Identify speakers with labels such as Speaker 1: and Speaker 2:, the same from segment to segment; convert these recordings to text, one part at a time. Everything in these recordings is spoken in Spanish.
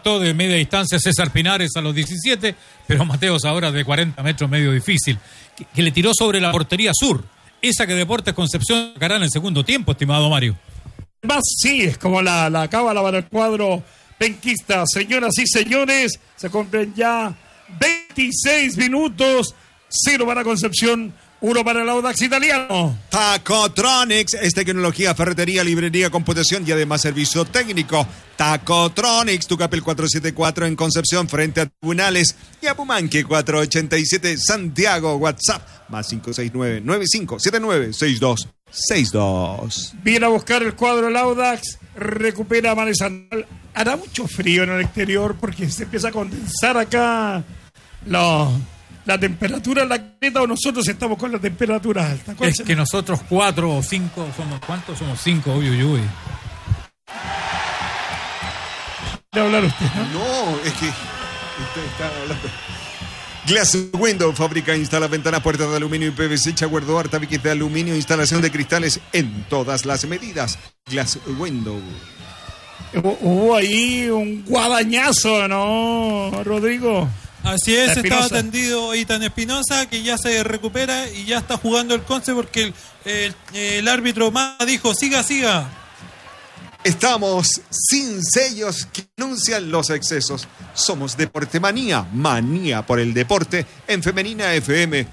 Speaker 1: impactó de media distancia César Pinares a los 17, pero Mateos ahora de 40 metros medio difícil, que le tiró sobre la portería sur, esa que Deportes Concepción sacará en el segundo tiempo, estimado Mario.
Speaker 2: Más sí, es como la cábala para el cuadro penquista. Señoras y señores, se cumplen ya 26 minutos, 0 para Concepción, 1 para el Audax Italiano.
Speaker 3: Tacotronics es tecnología, ferretería, librería, computación y además servicio técnico. Tacotronics, Tucapel 474 en Concepción frente a Tribunales y a Pumanque 487 Santiago. WhatsApp más 569-9579-6262.
Speaker 2: Viene a buscar el cuadro el Audax, recupera a Manizanal. Hará mucho frío en el exterior porque se empieza a condensar acá la temperatura en la caleta, o nosotros estamos con la temperatura alta.
Speaker 1: Es que nosotros 4 o 5 somos, ¿cuántos somos? 5, uy.
Speaker 2: ¿De hablar usted?
Speaker 3: No, es que usted está hablando. Glass Window, fábrica, instala ventanas, puertas de aluminio y PVC, Chagüer Duarte, tabiques de aluminio, instalación de cristales en todas las medidas. Glass Window.
Speaker 2: Hubo ahí un guadañazo, ¿no, Rodrigo?
Speaker 4: Así es, estaba atendido Ethan Espinosa, que ya se recupera y ya está jugando el Conce porque el árbitro más dijo, siga.
Speaker 3: Estamos sin sellos que anuncian los excesos. Somos Deportemanía, manía por el deporte, en Femenina FM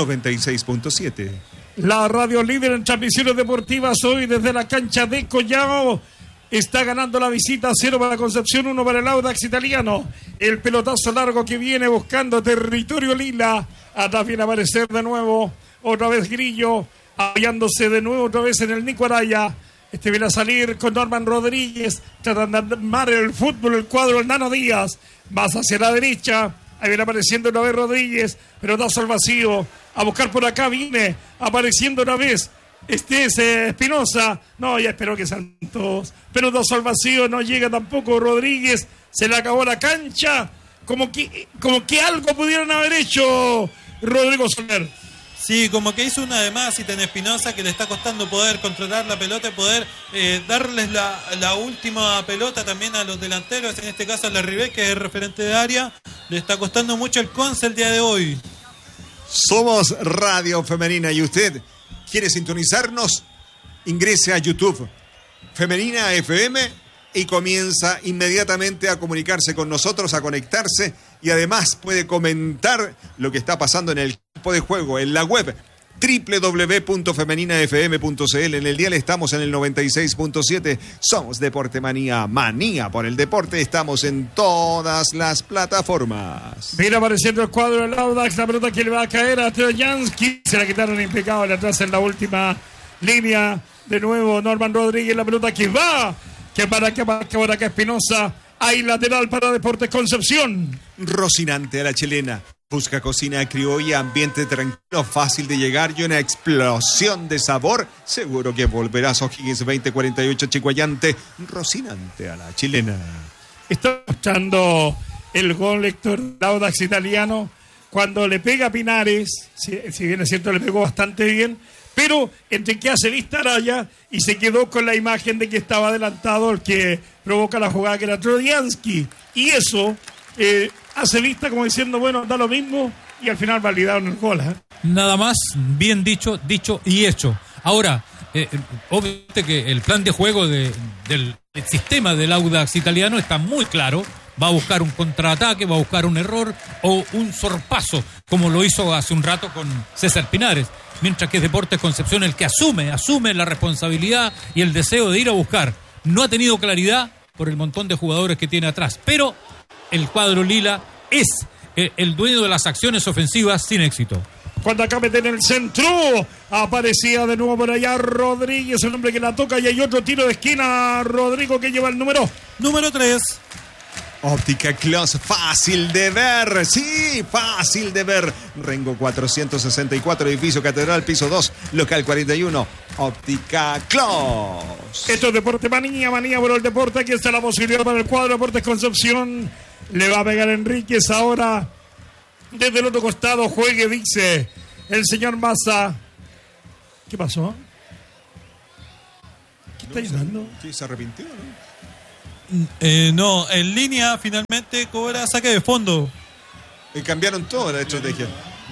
Speaker 3: 96.7.
Speaker 2: La radio líder en transmisiones deportivas hoy desde la cancha de Collao. Está ganando la visita, 0 para Concepción, 1 para el Audax Italiano. El pelotazo largo que viene buscando territorio lila. Atrás viene a aparecer de nuevo, otra vez Grillo, apoyándose de nuevo otra vez en el Nico Araya. Viene a salir con Norman Rodríguez, tratando de armar el fútbol, el cuadro, el Nano Díaz. Más hacia la derecha, ahí viene apareciendo una vez Rodríguez, pelotazo al vacío. A buscar por acá viene apareciendo una vez es Espinosa. No, ya esperó que sean todos. Pelotazo al vacío, no llega tampoco Rodríguez. Se le acabó la cancha. Como que algo pudieron haber hecho Rodrigo Soler.
Speaker 4: Sí, como que hizo una de más Ethan Espinosa, que le está costando poder controlar la pelota y poder darles la última pelota también a los delanteros, en este caso a la Ribé, que es el referente de área. Le está costando mucho el Conce el día de hoy.
Speaker 3: Somos Radio Femenina y usted quiere sintonizarnos, ingrese a YouTube Femenina FM y comienza inmediatamente a comunicarse con nosotros, a conectarse, y además puede comentar lo que está pasando en el campo de juego, en la web www.femeninafm.cl. En el dial estamos en el 96.7. Somos Deportemanía, manía por el deporte. Estamos en todas las plataformas.
Speaker 2: Viene apareciendo el cuadro del Audax, la pelota que le va a caer a Trojansky. Se la quitaron impecable atrás en la última línea. De nuevo Norman Rodríguez, la pelota que va, que para acá Espinosa. Hay lateral para Deportes Concepción.
Speaker 3: Rocinante a la chilena. Busca cocina criolla, ambiente tranquilo, fácil de llegar y una explosión de sabor. Seguro que volverás. O'Higgins 2048 Chicoayante. Rocinante a la chilena.
Speaker 2: Está mostrando el gol Héctor Audax Italiano cuando le pega a Pinares. Si bien es cierto, le pegó bastante bien, pero entre que hace vista Araya y se quedó con la imagen de que estaba adelantado el que provoca la jugada, que era Trojansky. Y eso hace vista como diciendo, bueno, da lo mismo, y al final validaron el gol.
Speaker 1: Nada más, bien dicho y hecho. Ahora, obviamente que el plan de juego del sistema del Audax Italiano está muy claro. Va a buscar un contraataque, va a buscar un error o un sorpaso, como lo hizo hace un rato con César Pinares. Mientras que es Deportes Concepción el que asume la responsabilidad y el deseo de ir a buscar. No ha tenido claridad por el montón de jugadores que tiene atrás, pero el cuadro lila es el dueño de las acciones ofensivas sin éxito.
Speaker 2: Cuando acá meten en el centro, aparecía de nuevo por allá Rodríguez, el hombre que la toca, y hay otro tiro de esquina, Rodrigo, que lleva el número
Speaker 4: 3.
Speaker 3: Óptica Clos, fácil de ver, sí, fácil de ver. Rengo 464, edificio Catedral, piso 2, local 41. Óptica Clos.
Speaker 2: Esto es Deporte manía por el deporte. Aquí está la posibilidad para el cuadro Deportes Concepción. Le va a pegar Enríquez ahora. Desde el otro costado juegue, dice el señor Massa. ¿Qué pasó? ¿Qué está llorando?
Speaker 3: ¿Se arrepintió, no?
Speaker 4: No, en línea finalmente cobra saque de fondo.
Speaker 3: Y cambiaron toda la estrategia.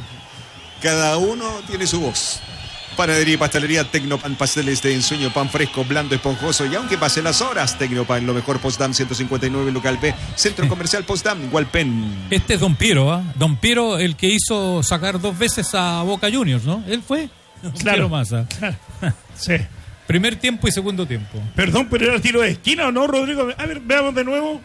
Speaker 3: Cada uno tiene su voz. Panadería y pastelería Tecnopan, pasteles de ensueño, pan fresco, blando, esponjoso. Y aunque pasen las horas, Tecnopan, lo mejor. Potsdam 159, local B, Centro Comercial Potsdam, Hualpén.
Speaker 1: Este es Don Piero, ¿ah? Don Piero, el que hizo sacar 2 veces a Boca Juniors, ¿no? Él fue. Don Piero Massa.
Speaker 2: Sí.
Speaker 1: Primer tiempo y segundo tiempo.
Speaker 2: Perdón, pero era tiro de esquina, ¿o no, Rodrigo? A ver, veamos de nuevo.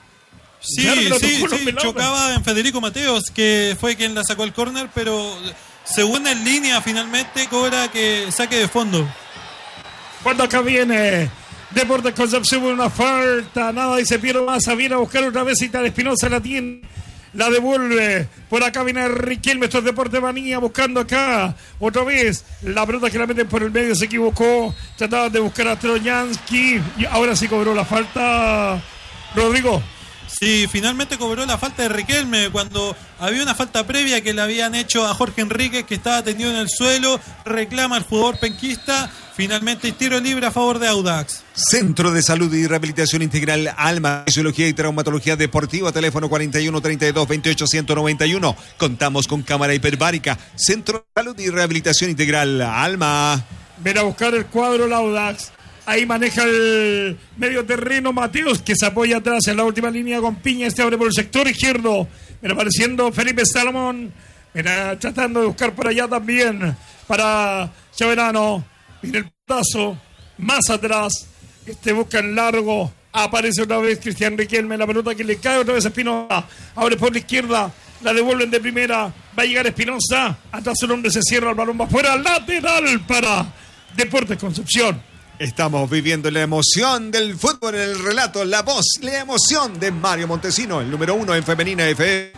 Speaker 4: Sí,
Speaker 2: Claro,
Speaker 4: sí, chocaba en Federico Mateos, que fue quien la sacó al córner, pero según en línea finalmente cobra que saque de fondo.
Speaker 2: Cuando acá viene Deportes Concepción, una falta, nada, dice Piero Massa, viene a buscar otra vez y tal Espinosa la tiene. La devuelve. Por acá viene Riquelme. Esto es Deporte Manía. Buscando acá. Otra vez. La pelota que la meten por el medio. Se equivocó. Trataban de buscar a Trojansky. Y ahora sí cobró la falta. Rodrigo.
Speaker 4: Sí, finalmente cobró la falta de Riquelme cuando había una falta previa que le habían hecho a Jorge Enríquez, que estaba tendido en el suelo. Reclama al jugador penquista. Finalmente tiro libre a favor de Audax.
Speaker 3: Centro de Salud y Rehabilitación Integral Alma, Fisiología y Traumatología Deportiva, teléfono 41 32 28 191. Contamos con cámara hiperbárica. Centro de Salud y Rehabilitación Integral Alma.
Speaker 2: Ven a buscar el cuadro el Audax. Ahí maneja el medio terreno Mateos, que se apoya atrás en la última línea con Piña. Este abre por el sector izquierdo. Mira, apareciendo Felipe Salomón. Mira, tratando de buscar por allá también para Chaverano. Mira el putazo, más atrás, busca en largo, aparece otra vez Cristian Riquelme, la pelota que le cae otra vez a Espinosa, abre por la izquierda, la devuelven de primera, va a llegar Espinosa, atrás el hombre se cierra, el balón va fuera, lateral para Deportes Concepción.
Speaker 3: Estamos viviendo la emoción del fútbol en el relato, la voz, la emoción de Mario Montesino, el número 1 en Femenina FM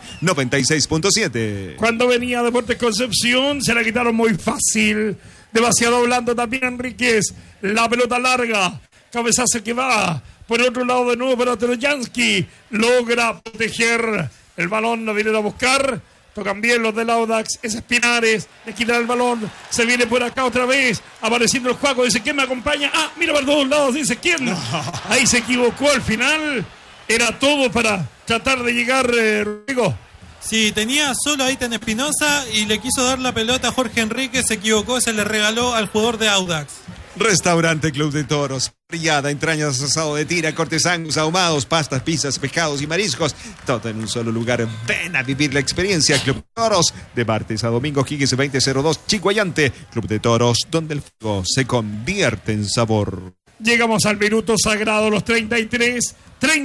Speaker 3: 96.7.
Speaker 2: Cuando venía Deportes Concepción, se la quitaron muy fácil. Demasiado blando también Enríquez. La pelota larga. Cabezazo que va por el otro lado de nuevo para Trojansky. Logra proteger el balón. Lo vienen a buscar. Tocan bien los del Audax. Es Espinares. Le quitan el balón. Se viene por acá otra vez. Apareciendo el Juaco. Dice, ¿quién me acompaña? Ah, mira para todos lados. Dice, ¿quién? No. Ahí se equivocó al final. Era todo para tratar de llegar, Rodrigo.
Speaker 4: Sí, tenía solo a Eitan Espinosa y le quiso dar la pelota a Jorge Enríquez, se equivocó, se le regaló al jugador de Audax.
Speaker 3: Restaurante Club de Toros, parrillada, entrañas, asado de tira, cortes angus, ahumados, pastas, pizzas, pescados y mariscos, todo en un solo lugar. Ven a vivir la experiencia Club de Toros, de martes a domingo, Quiques 2002, Chicoayante, Club de Toros, donde el fuego se convierte en sabor.
Speaker 2: Llegamos al minuto sagrado, los 33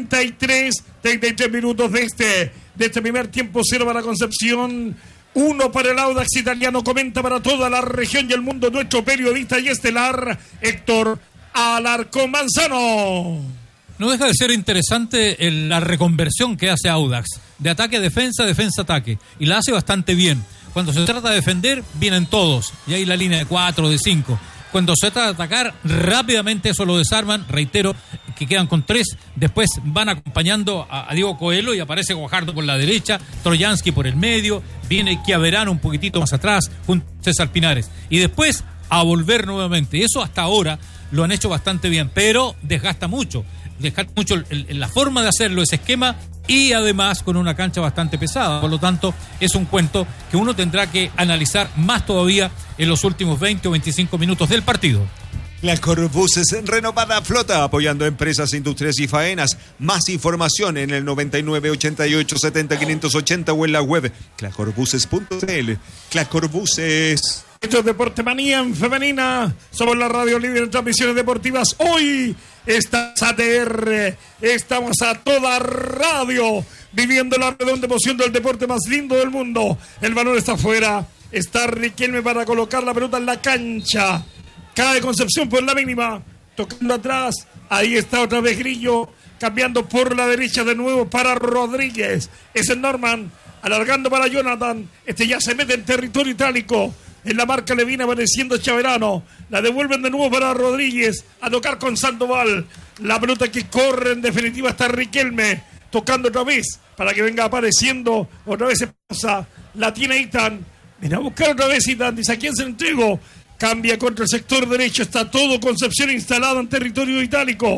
Speaker 2: minutos de este primer tiempo. 0 para Concepción, 1 para el Audax italiano. Comenta para toda la región y el mundo nuestro periodista y estelar Héctor Alarcón Manzano.
Speaker 1: No deja de ser interesante la reconversión que hace Audax, de ataque a defensa, defensa-ataque, y la hace bastante bien. Cuando se trata de defender, vienen todos, y hay la línea de 4, de 5. Cuando se trata de atacar, rápidamente eso lo desarman, reitero, que quedan con 3, después van acompañando a Diego Coelho y aparece Guajardo por la derecha, Trojansky por el medio, viene Chiaverano un poquitito más atrás, junto a César Pinares, y después a volver nuevamente. Eso hasta ahora lo han hecho bastante bien, pero desgasta mucho la forma de hacerlo, ese esquema, y además con una cancha bastante pesada. Por lo tanto, es un cuento que uno tendrá que analizar más todavía en los últimos 20 o 25 minutos del partido.
Speaker 3: La Corbuses renovada flota, apoyando empresas, industrias y faenas. Más información en el 99 88 70 580 o en la web clacorbuses.cl. Clacorbuses.
Speaker 2: Esto es Deporte Manía en Femenina. Somos la radio líder en transmisiones deportivas. Hoy estamos ATR, estamos a toda radio, viviendo la redonda emoción del deporte más lindo del mundo. El balón está afuera. Está Riquelme para colocar la pelota en la cancha. Cae Concepción por la mínima, tocando atrás. Ahí está otra vez Grillo, cambiando por la derecha de nuevo para Rodríguez. Es el Norman, alargando para Jonathan. Ya se mete en territorio itálico. En la marca le viene apareciendo Chaverano. La devuelven de nuevo para Rodríguez. A tocar con Sandoval. La pelota que corre en definitiva está Riquelme. Tocando otra vez para que venga apareciendo. Otra vez se pasa. La tiene Eitan. Viene a buscar otra vez Eitan. Dice, ¿a quién se entregó? Cambia contra el sector derecho. Está todo Concepción instalado en territorio itálico.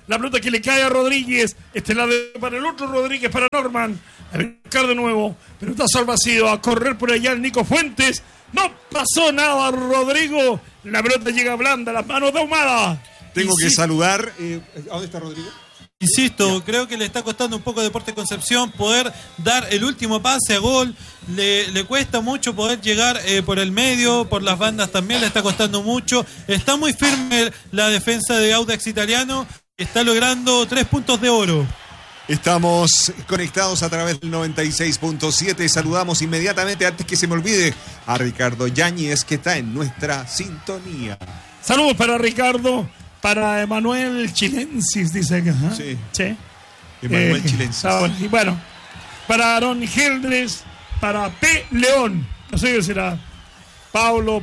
Speaker 2: La pelota que le cae a Rodríguez. La de para el otro Rodríguez, para Norman. A buscar de nuevo. Pelotazo al vacío. A correr por allá el Nico Fuentes. No pasó nada, Rodrigo. La pelota llega blanda, las manos de Ahumada.
Speaker 3: Tengo que saludar. ¿A dónde está Rodrigo?
Speaker 4: Insisto, creo que le está costando un poco a Deportes Concepción poder dar el último pase a gol. Le cuesta mucho poder llegar por el medio, por las bandas también le está costando mucho. Está muy firme la defensa de Audax Italiano. Está logrando 3 puntos de oro.
Speaker 3: Estamos conectados a través del 96.7. Saludamos inmediatamente, antes que se me olvide, a Ricardo Yáñez, que está en nuestra sintonía.
Speaker 2: Saludos para Ricardo. Para Emanuel Chilensis, dice que.
Speaker 3: Sí. Emanuel Chilensis.
Speaker 2: Y bueno, para Aaron Geldres, para P. León, no sé qué será. Paulo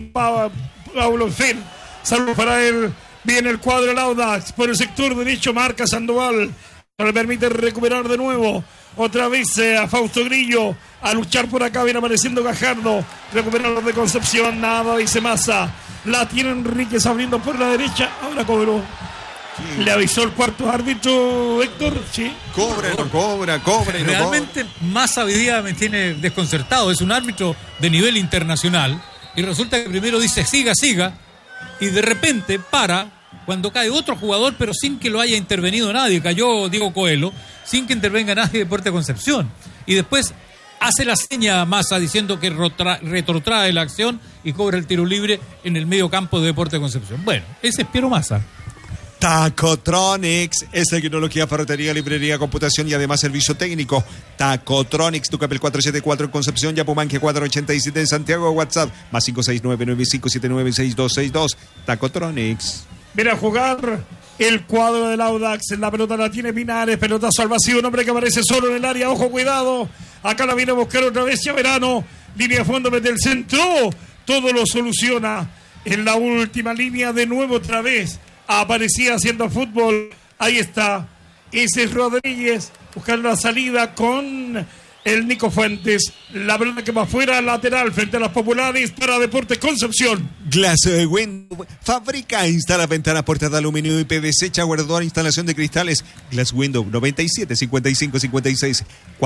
Speaker 2: Fel. Saludos para él. Viene el cuadro del Audax. Por el sector derecho marca Sandoval. No le permite recuperar de nuevo. Otra vez a Fausto Grillo. A luchar por acá viene apareciendo Gajardo. Recuperador de Concepción. Nada, dice Massa. La tiene Enríquez abriendo por la derecha. Ahora cobró. Sí. Le avisó el cuarto árbitro, Héctor. Sí.
Speaker 3: Cobra.
Speaker 1: Realmente Massa hoy día me tiene desconcertado. Es un árbitro de nivel internacional. Y resulta que primero dice siga. Y de repente para cuando cae otro jugador, pero sin que lo haya intervenido nadie. Cayó Diego Coelho, sin que intervenga nadie de Deportes Concepción. Y después hace la seña a Massa diciendo que retrotrae la acción y cobra el tiro libre en el medio campo de Deportes Concepción. Bueno, ese es Piero Massa.
Speaker 3: Tacotronics es tecnología, ferretería, librería, computación y además servicio técnico. Tacotronics, Tucapel 474 en Concepción, Yapumanque 487 en Santiago, WhatsApp más 569-9579-6262. Tacotronics.
Speaker 2: Viene a jugar el cuadro del Audax. La pelota la tiene Pinares, pelotazo al vacío, un hombre que aparece solo en el área, ojo, cuidado. Acá la viene a buscar otra vez Verano. Línea de fondo, mete el centro. Todo lo soluciona en la última línea. De nuevo otra vez aparecía haciendo fútbol. Ahí está. Ese es Rodríguez buscando la salida con el Nico Fuentes. La pelota que va afuera, lateral frente a las populares para Deportes Concepción.
Speaker 3: Glass Window fabrica, instala ventanas, puertas de aluminio y PVC, shower door, instalación de cristales. Glass Window 97 55 56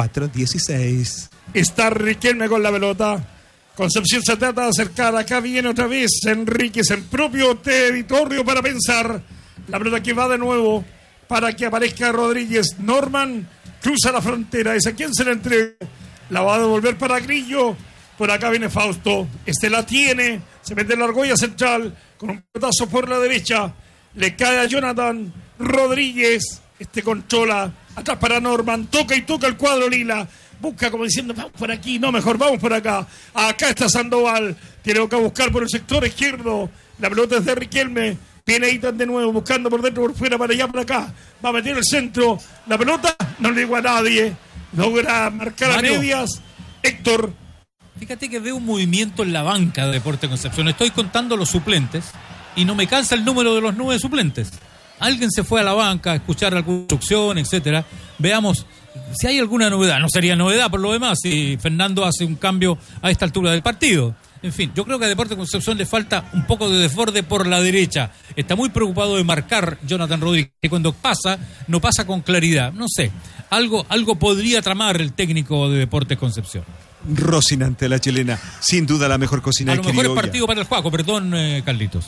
Speaker 3: 416.
Speaker 2: Está Riquelme con la pelota. Concepción se trata de acercar. Acá viene otra vez Enríquez, el propio territorio para pensar. La pelota que va de nuevo para que aparezca Rodríguez. Norman cruza la frontera. ¿Es a quién se la entrega? La va a devolver para Grillo. Por acá viene Fausto. La tiene. Se mete en la argolla central con un pelotazo por la derecha. Le cae a Jonathan Rodríguez. Controla. Atrás para Norman. Toca el cuadro lila. Busca como diciendo, vamos por aquí. No, mejor vamos por acá. Acá está Sandoval. Tiene que buscar por el sector izquierdo. La pelota es de Riquelme. Viene Itan de nuevo, buscando por dentro, por fuera, para allá, para acá. Va a meter el centro. La pelota no le llegó a nadie. Logra marcar a medias. Héctor.
Speaker 1: Fíjate que veo un movimiento en la banca de Deportes Concepción. Estoy contando los suplentes y no me cansa el número de los 9 suplentes. Alguien se fue a la banca a escuchar alguna instrucción, etcétera. Veamos si hay alguna novedad. No sería novedad por lo demás si Fernando hace un cambio a esta altura del partido. En fin, yo creo que a Deportes Concepción le falta un poco de desborde por la derecha. Está muy preocupado de marcar Jonathan Rodríguez, que cuando pasa, no pasa con claridad. No sé, algo podría tramar el técnico de Deportes Concepción.
Speaker 3: Rocinante, la chilena, sin duda la mejor cocina
Speaker 1: a lo mejor es partido para el Juaco, perdón, Carlitos.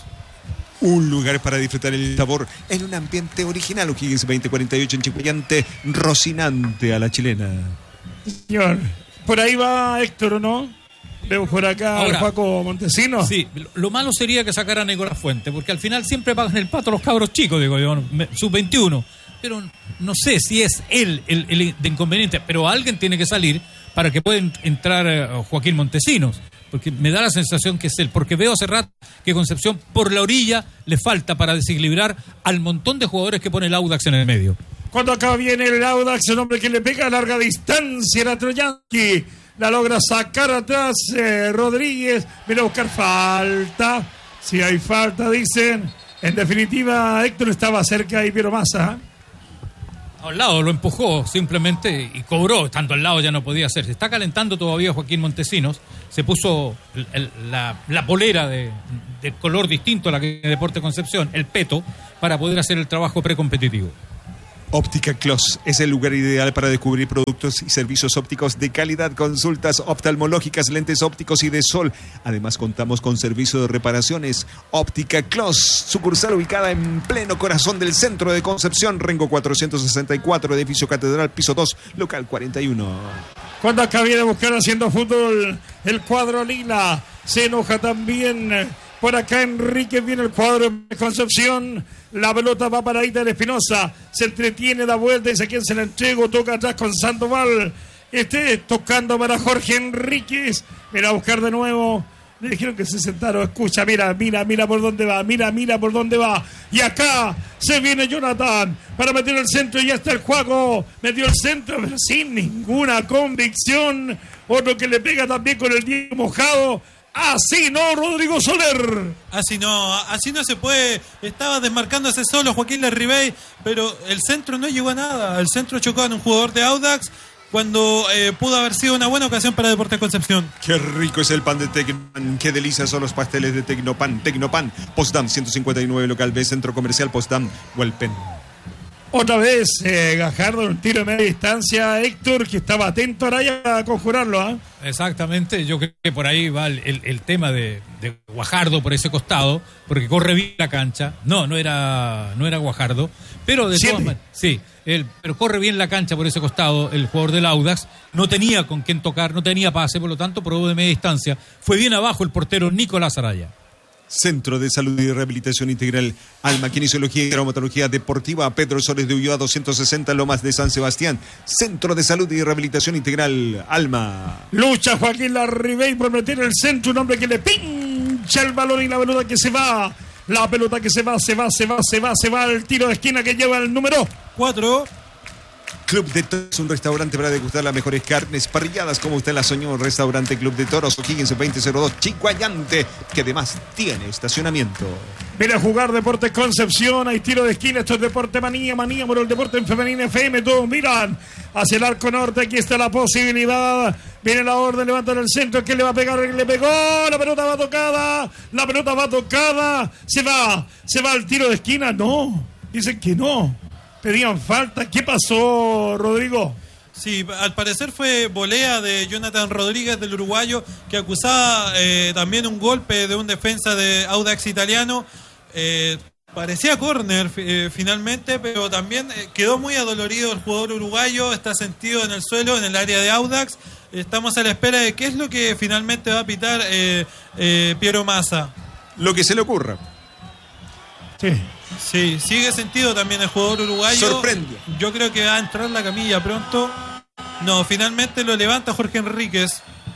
Speaker 3: Un lugar para disfrutar el sabor en un ambiente original. O'Higgins 2048 en Chihuayante. Rocinante a la chilena.
Speaker 2: Señor, por ahí va Héctor, ¿o no? Vemos por acá al Paco Montesinos.
Speaker 1: Sí, lo malo sería que sacara a Nicolás Fuente, porque al final siempre pagan el pato los cabros chicos, digo yo, sub-21. Pero no sé si es él el de inconveniente, pero alguien tiene que salir para que pueda entrar Joaquín Montesinos, porque me da la sensación que es él, porque veo hace rato que Concepción por la orilla le falta para desequilibrar al montón de jugadores que pone el Audax en el medio.
Speaker 2: Cuando acá viene el Audax, el hombre que le pega a larga distancia, era Troyanski. La logra sacar atrás Rodríguez. Viene a buscar falta. Si hay falta, dicen. En definitiva, Héctor estaba cerca y Piero Massa.
Speaker 1: A un lado lo empujó simplemente y cobró. Estando al lado ya no podía hacer. Se está calentando todavía Joaquín Montesinos. Se puso la polera de color distinto a la que Deportes Concepción, el peto, para poder hacer el trabajo precompetitivo.
Speaker 3: Óptica Clos es el lugar ideal para descubrir productos y servicios ópticos de calidad, consultas oftalmológicas, lentes ópticos y de sol. Además, contamos con servicio de reparaciones. Óptica Clos, sucursal ubicada en pleno corazón del centro de Concepción, Rengo 464, edificio Catedral, piso 2, local 41.
Speaker 2: Cuando acá viene a buscar haciendo fútbol el cuadro lila, se enoja también. Por acá Enrique viene el cuadro de Concepción. La pelota va para Eitan Espinosa. Se entretiene, da vuelta, dice quién se la entrego. Toca atrás con Sandoval. Tocando para Jorge Enríquez. Mira a buscar de nuevo. Le dijeron que se sentaron. Escucha, mira por dónde va. Mira por dónde va. Y acá se viene Jonathan para meter el centro. Y ya está el juego. Metió el centro, pero sin ninguna convicción. Otro que le pega también con el diente mojado. Así no, Rodrigo Soler.
Speaker 4: Así no se puede. Estaba desmarcándose solo Joaquín Larribey, pero el centro no llegó a nada. El centro chocó en un jugador de Audax cuando pudo haber sido una buena ocasión para Deportes Concepción.
Speaker 3: Qué rico es el pan de Tecnopan, qué delicia son los pasteles de Tecnopan. Tecnopan, Postdam 159, local B, Centro Comercial Postdam, Huelpen.
Speaker 2: Otra vez Gajardo en un tiro de media distancia. Héctor, que estaba atento ahora a conjurarlo. ¿Eh?
Speaker 1: Exactamente, yo creo que por ahí va el tema de Guajardo por ese costado, porque corre bien la cancha. No era Guajardo, pero de todas maneras, sí, pero corre bien la cancha por ese costado el jugador del Audax. No tenía con quién tocar, no tenía pase, por lo tanto probó de media distancia. Fue bien abajo el portero Nicolás Araya.
Speaker 3: Centro de Salud y Rehabilitación Integral Alma, Kinesiología y Traumatología Deportiva, Pedro Soles de Ulloa 260, Lomas de San Sebastián. Centro de Salud y Rehabilitación Integral Alma.
Speaker 2: Lucha Joaquín Larribey por meter el centro, un hombre que le pincha el balón y la pelota que se va. La pelota que se va, el tiro de esquina que lleva el número
Speaker 4: 4.
Speaker 3: Club de Toros, un restaurante para degustar las mejores carnes parrilladas como usted la soñó. Restaurante Club de Toros, O'Higgins 2002, Chicoayante, que además tiene estacionamiento.
Speaker 2: Viene a jugar Deportes Concepción, hay tiro de esquina, esto es Deporte Manía por el Deporte en Femenina FM, todos miran hacia el arco norte, aquí está la posibilidad, viene la orden, levantan el centro, ¿quién le va a pegar? Le pegó, la pelota va tocada, se va al tiro de esquina, no, dicen que no. Pedían falta. ¿Qué pasó, Rodrigo?
Speaker 4: Sí, al parecer fue volea de Jonathan Rodríguez, del uruguayo, que acusaba también un golpe de un defensa de Audax Italiano. Parecía córner finalmente, pero también quedó muy adolorido el jugador uruguayo. Está sentido en el suelo, en el área de Audax. Estamos a la espera de qué es lo que finalmente va a pitar Piero Massa.
Speaker 3: Lo que se le ocurra.
Speaker 4: Sí, sigue sentido también el jugador uruguayo.
Speaker 3: Sorprende.
Speaker 4: Yo creo que va a entrar la camilla pronto. No, finalmente lo levanta Jorge Enríquez.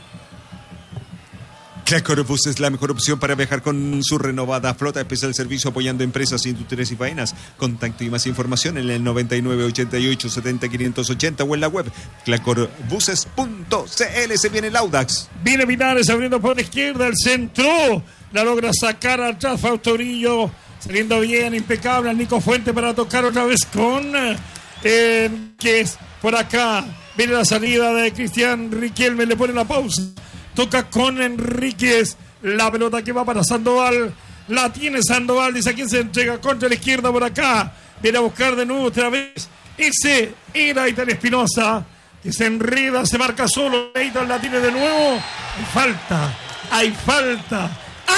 Speaker 3: Clacorobús es la mejor opción para viajar con su renovada flota, especial servicio apoyando empresas, industrias y faenas. Contacto y más información en el 9988-70-580 o en la web clacorbuses.cl. Se viene el Audax.
Speaker 2: Viene Pinares abriendo por la izquierda, el centro. La logra sacar atrás Fausto Brillo. Saliendo bien, impecable al Nico Fuente para tocar otra vez con que es por acá. Viene la salida de Cristian Riquelme, le pone la pausa. Toca con Enríquez. La pelota que va para Sandoval. La tiene Sandoval, dice a quién se entrega contra la izquierda por acá. Viene a buscar de nuevo otra vez. Ese era Eitan Espinosa, que se enreda, se marca solo. Eitan la tiene de nuevo. Hay falta,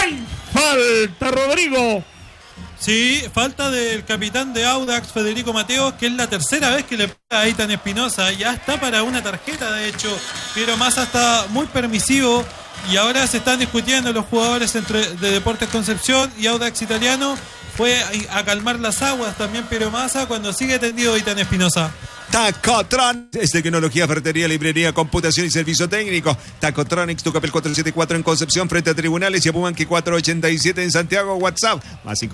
Speaker 2: Rodrigo.
Speaker 4: Sí, falta del capitán de Audax, Federico Mateos, que es la tercera vez que le pega a Eitan Espinosa. Ya está para una tarjeta, de hecho. Piero Massa está muy permisivo y ahora se están discutiendo los jugadores de Deportes Concepción y Audax Italiano. Fue a calmar las aguas también Piero Massa cuando sigue tendido Eitan Espinosa.
Speaker 3: Tacotronics es tecnología, ferretería, librería, computación y servicio técnico. Tacotronics, Tucapel 474 en Concepción frente a Tribunales y Apumanque 487 en Santiago. WhatsApp más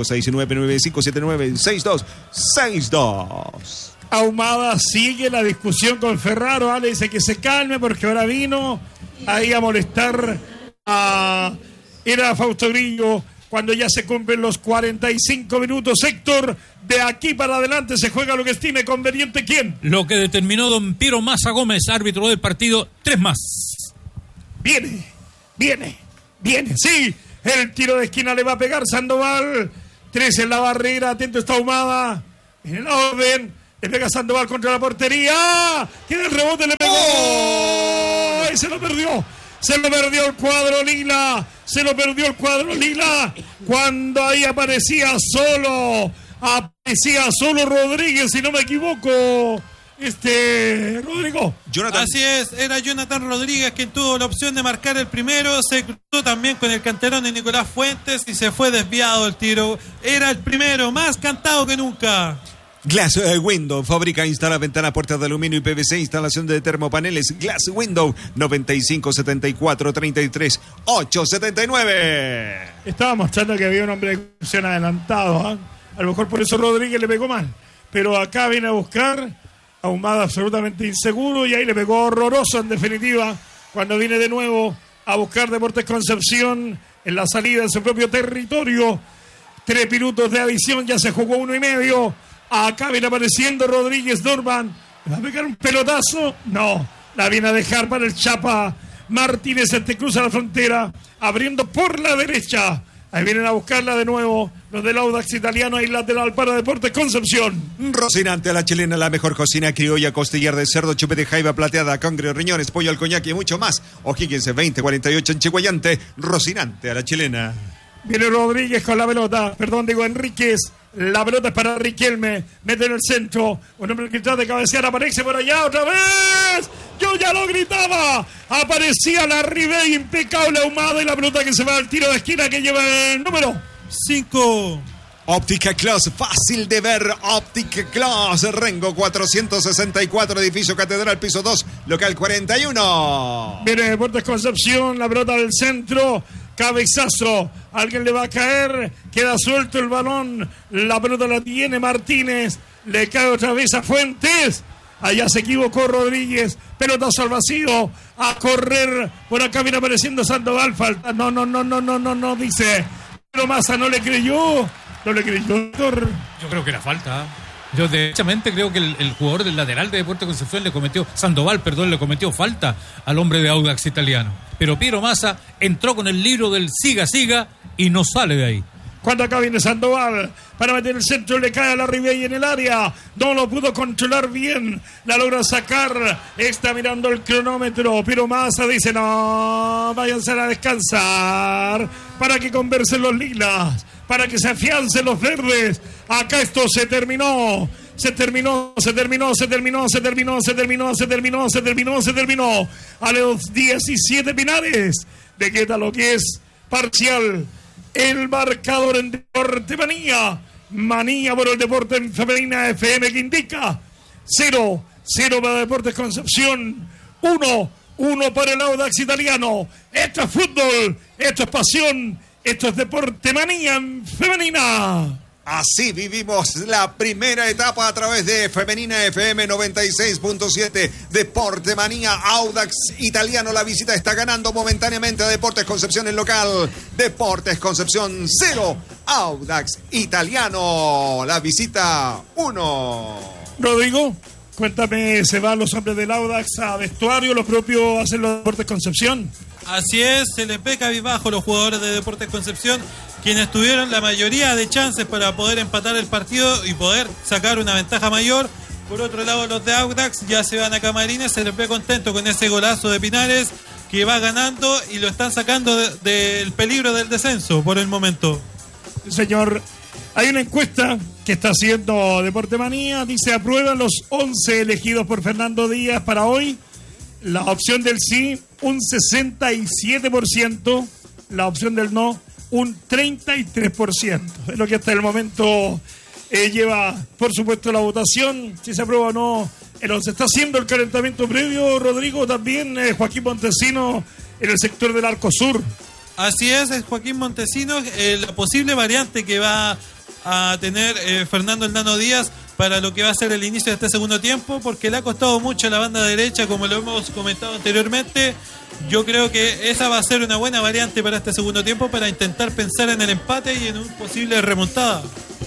Speaker 3: 569-9579-6262.
Speaker 2: Ahumada sigue la discusión con Ferraro. Ale dice que se calme porque ahora vino ahí a molestar a... Era Fausto Grillo. cuando ya se cumplen los 45 minutos. Héctor, de aquí para adelante se juega lo que estime conveniente. ¿Quién?
Speaker 1: Lo que determinó don Piero Massa Gómez, árbitro del partido, 3 más.
Speaker 2: Viene, sí, el tiro de esquina le va a pegar Sandoval, 3 en la barrera, atento está Ahumada, en el orden, le pega Sandoval contra la portería, tiene el rebote, le pegó, ¡y se lo perdió el cuadro lila, cuando ahí aparecía solo Rodríguez, si no me equivoco. Rodrigo.
Speaker 4: Jonathan. Así es, era Jonathan Rodríguez quien tuvo la opción de marcar el primero, se cruzó también con el canterón de Nicolás Fuentes y se fue desviado el tiro. Era el primero, más cantado que nunca.
Speaker 3: Glass Window, fábrica, instala ventanas, puertas de aluminio y PVC, instalación de termopaneles. Glass Window, 95 74 33 879.
Speaker 2: Estaba mostrando que había un hombre de acción adelantado, ¿eh? A lo mejor por eso Rodríguez le pegó mal, pero acá viene a buscar Ahumada absolutamente inseguro y ahí le pegó horroroso en definitiva cuando viene de nuevo a buscar Deportes Concepción en la salida de su propio territorio. 3 minutos de adición, ya se jugó 1:30. Acá viene apareciendo Rodríguez Norman. ¿Le va a pegar un pelotazo? No, la viene a dejar para el Chapa Martínez. Este cruza la frontera, abriendo por la derecha. Ahí vienen a buscarla de nuevo los del Audax Italiano y lateral para Deportes Concepción.
Speaker 3: Rocinante a la chilena, la mejor cocina criolla, costillar de cerdo, chupe de jaiba plateada, cangre, riñones, pollo al coñac y mucho más. O'Higgins 2048 en Chihuayante. Rocinante a la chilena.
Speaker 2: Viene Rodríguez con la pelota, Enríquez. La pelota es para Riquelme, mete en el centro, un hombre que trata de cabecear, aparece por allá otra vez, yo ya lo gritaba, aparecía la Ribey, impecable Ahumada y la pelota que se va al tiro de esquina que lleva el número 5.
Speaker 3: Óptica Claus, fácil de ver, Óptica Claus, Rengo 464, edificio Catedral, piso 2, local 41.
Speaker 2: Viene Deportes Concepción, la pelota del centro, cabezazo, alguien le va a caer, queda suelto el balón, la pelota la tiene Martínez, le cae otra vez a Fuentes, allá se equivocó Rodríguez, pelotazo al vacío, a correr, por acá viene apareciendo Sandoval, falta, no, dice, pero Massa no le creyó, Héctor.
Speaker 1: Yo creo que era falta. Yo derechamente creo que el jugador del lateral de Deportes Concepción le cometió falta al hombre de Audax Italiano. Pero Piero Massa entró con el libro del siga y no sale de ahí.
Speaker 2: Cuando acá viene Sandoval para meter el centro, le cae a la Ribey en el área, no lo pudo controlar bien, la logra sacar, está mirando el cronómetro, Piero Massa dice no, váyanse a descansar para que conversen los lilas, para que se afiancen los verdes. Acá esto se terminó. A los 17 finales. ¿De qué tal lo que es parcial? El marcador en Deporte Manía por el deporte en Femenina FM que indica 0 para Deportes Concepción, 1 para el Audax Italiano. Esto es fútbol, esto es pasión. Esto es Deporte Manía en Femenina.
Speaker 3: Así vivimos la primera etapa a través de Femenina FM 96.7. Deporte Manía, Audax Italiano. La visita está ganando momentáneamente a Deportes Concepción en local. Deportes Concepción 0, Audax Italiano. La visita 1.
Speaker 2: Rodrigo, cuéntame, ¿se van los hombres del Audax a vestuario? ¿Lo propio hacen los Deportes Concepción?
Speaker 4: Así es, se les ve cabizbajo los jugadores de Deportes Concepción, quienes tuvieron la mayoría de chances para poder empatar el partido y poder sacar una ventaja mayor. Por otro lado, los de Audax ya se van a camarines, se les ve contento con ese golazo de Pinares que va ganando y lo están sacando del peligro del descenso por el momento.
Speaker 2: Señor, hay una encuesta que está haciendo Deporte Manía, dice aprueban los 11 elegidos por Fernando Díaz para hoy. La opción del sí, un 67%. La opción del no, un 33%. Es lo que hasta el momento lleva, por supuesto, la votación. Si se aprueba o no, se está haciendo el calentamiento previo, Rodrigo, también Joaquín Montesino en el sector del Arco Sur.
Speaker 4: Así es Joaquín Montesino, la posible variante que va a tener Fernando el Nano Díaz para lo que va a ser el inicio de este segundo tiempo, porque le ha costado mucho a la banda derecha, como lo hemos comentado anteriormente, yo creo que esa va a ser una buena variante para este segundo tiempo, para intentar pensar en el empate y en una posible remontada.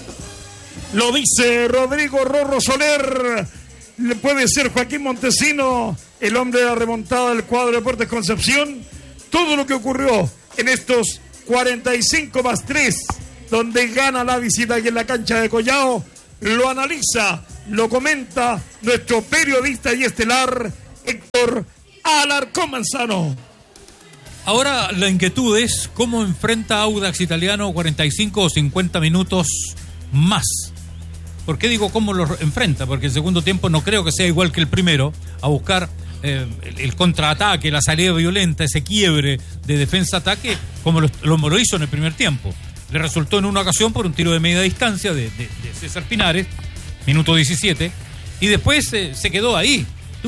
Speaker 2: Lo dice Rodrigo Rorro Soler. Puede ser Joaquín Montesino el hombre de la remontada del cuadro de Deportes Concepción. Todo lo que ocurrió en estos 45 más 3, donde gana la visita aquí en la cancha de Collao, lo analiza, lo comenta nuestro periodista y estelar Héctor Alarcón Manzano.
Speaker 1: Ahora la inquietud es cómo enfrenta Audax Italiano 45 o 50 minutos más. ¿Por qué digo cómo lo enfrenta? Porque el segundo tiempo no creo que sea igual que el primero, a buscar el contraataque, la salida violenta, ese quiebre de defensa-ataque, como lo hizo en el primer tiempo. Le resultó en una ocasión por un tiro de media distancia de César Pinares, minuto 17, y después se quedó ahí.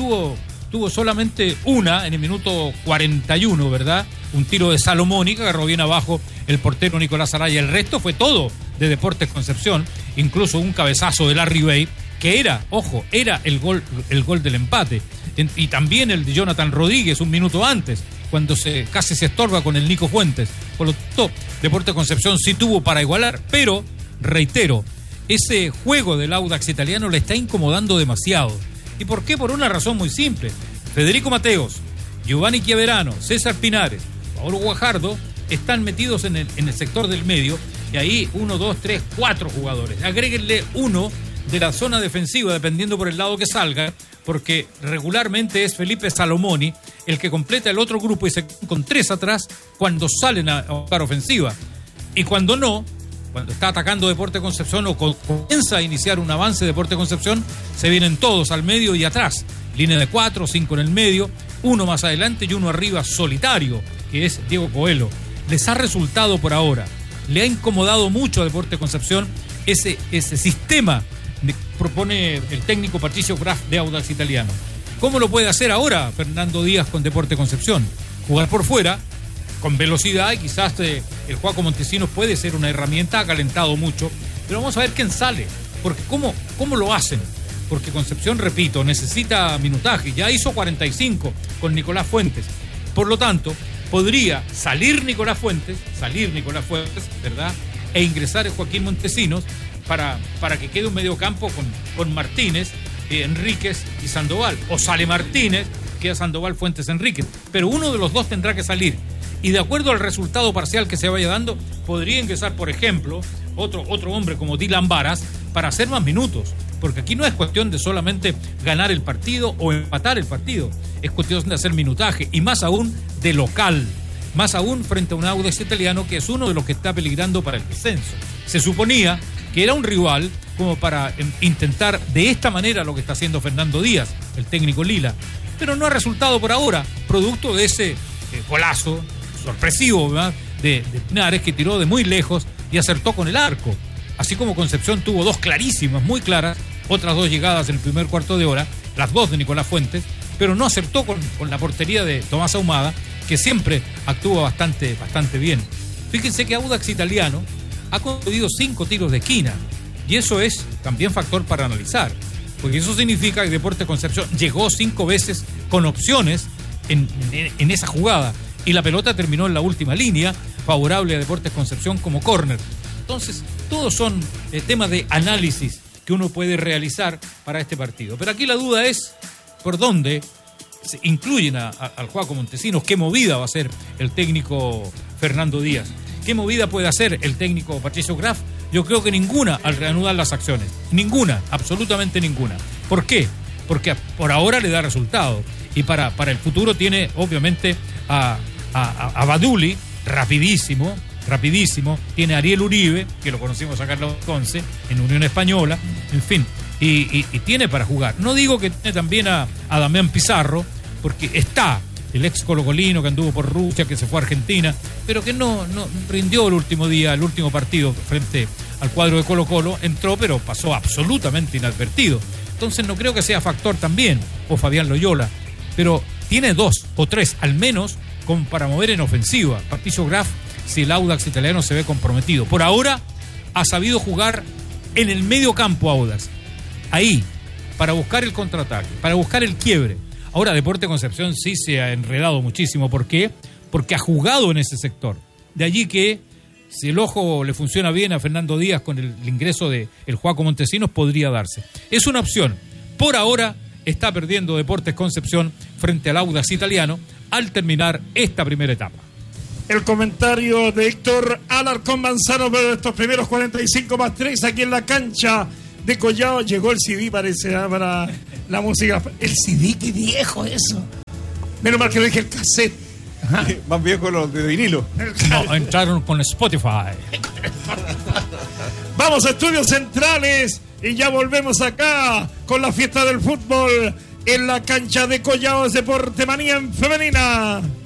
Speaker 1: Tuvo solamente una en el minuto 41, ¿verdad? Un tiro de Salomón que agarró bien abajo el portero Nicolás Araya. El resto fue todo de Deportes Concepción, incluso un cabezazo de Larry Bay, que era el gol del empate. Y también el de Jonathan Rodríguez un minuto antes, cuando casi se estorba con el Nico Fuentes. Por lo tanto, Deportes Concepción sí tuvo para igualar, pero, reitero, ese juego del Audax Italiano le está incomodando demasiado. ¿Y por qué? Por una razón muy simple. Federico Mateos, Giovanni Chiaverano, César Pinares, Paulo Guajardo están metidos en el sector del medio, y ahí 1, 2, 3, 4 jugadores. Agréguenle uno de la zona defensiva, dependiendo por el lado que salga, porque regularmente es Felipe Salomoni el que completa el otro grupo y se con 3 atrás cuando salen a buscar ofensiva. Y cuando no, cuando está atacando Deportes Concepción o comienza a iniciar un avance de Deportes Concepción, se vienen todos al medio y atrás. Línea de 4, 5 en el medio, uno más adelante y uno arriba solitario, que es Diego Coelho. Les ha resultado por ahora. Le ha incomodado mucho a Deportes Concepción ese sistema que propone el técnico Patricio Graf de Audax Italiano. ¿Cómo lo puede hacer ahora Fernando Díaz con Deportes Concepción? Jugar por fuera, con velocidad, y quizás el Juaco Montesinos puede ser una herramienta, ha calentado mucho, pero vamos a ver quién sale, porque ¿cómo lo hacen? Porque Concepción, repito, necesita minutaje, ya hizo 45 con Nicolás Fuentes, por lo tanto, podría salir Nicolás Fuentes, ¿verdad? E ingresar Joaquín Montesinos para que quede un mediocampo con Martínez, Enríquez y Sandoval, o sale Martínez, queda Sandoval, Fuentes, Enríquez, pero uno de los dos tendrá que salir. Y de acuerdo al resultado parcial que se vaya dando, podría ingresar, por ejemplo, otro hombre como Dylan Varas para hacer más minutos. Porque aquí no es cuestión de solamente ganar el partido o empatar el partido. Es cuestión de hacer minutaje, y más aún de local. Más aún frente a un Audax Italiano que es uno de los que está peligrando para el descenso. Se suponía que era un rival como para intentar de esta manera lo que está haciendo Fernando Díaz, el técnico Lila. Pero no ha resultado por ahora, producto de ese golazo sorpresivo, ¿verdad?, de Pinares, que tiró de muy lejos y acertó con el arco. Así como Concepción tuvo 2 clarísimas, muy claras, otras 2 llegadas en el primer cuarto de hora, las 2 de Nicolás Fuentes, pero no acertó con la portería de Tomás Ahumada, que siempre actúa bastante bien. Fíjense que Audax Italiano ha concedido 5 tiros de esquina, y eso es también factor para analizar, porque eso significa que Deportes Concepción llegó 5 veces con opciones en esa jugada, y la pelota terminó en la última línea, favorable a Deportes Concepción como córner. Entonces, todos son temas de análisis que uno puede realizar para este partido. Pero aquí la duda es por dónde se incluyen al Juaco Montesinos, qué movida va a hacer el técnico Fernando Díaz, qué movida puede hacer el técnico Patricio Graf. Yo creo que ninguna al reanudar las acciones, ninguna, absolutamente ninguna. ¿Por qué? Porque por ahora le da resultado, y para el futuro tiene obviamente a Baduli, rapidísimo, tiene a Ariel Uribe, que lo conocimos a Carlos Conce en Unión Española, en fin, y tiene para jugar. No digo que tiene también a Damián Pizarro, porque está el ex colocolino que anduvo por Rusia, que se fue a Argentina, pero que no rindió el último partido frente al cuadro de Colo-Colo, entró pero pasó absolutamente inadvertido. Entonces no creo que sea factor también, o Fabián Loyola, pero tiene 2 o 3 al menos como para mover en ofensiva Patricio Graf, si el Audax Italiano se ve comprometido. Por ahora ha sabido jugar en el medio campo Audax, ahí, para buscar el contraataque, para buscar el quiebre. Ahora, Deportes Concepción sí se ha enredado muchísimo. ¿Por qué? Porque ha jugado en ese sector. De allí que, si el ojo le funciona bien a Fernando Díaz con el ingreso de el Juaco Montesinos, podría darse. Es una opción. Por ahora está perdiendo Deportes Concepción frente al Audax Italiano al terminar esta primera etapa.
Speaker 2: El comentario de Héctor Alarcón Manzano por estos primeros 45+3 aquí en la cancha de Collao. Llegó el CD, parece, para la música. El CD, qué viejo eso. Menos mal que no dije el cassette.
Speaker 3: Más viejo los de vinilo.
Speaker 1: No, entraron con Spotify.
Speaker 2: Vamos a Estudios Centrales y ya volvemos acá con la fiesta del fútbol en la cancha de Collao Deporte Manía en Femenina.